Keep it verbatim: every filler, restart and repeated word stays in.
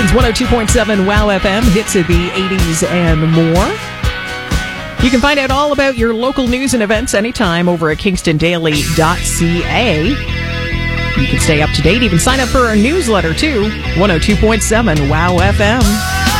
Kingston's one oh two point seven WOW F M, hits of the eighties and more. You can find out all about your local news and events anytime over at kingston daily dot c a. You can stay up to date, even sign up for our newsletter too, one oh two point seven WOW F M.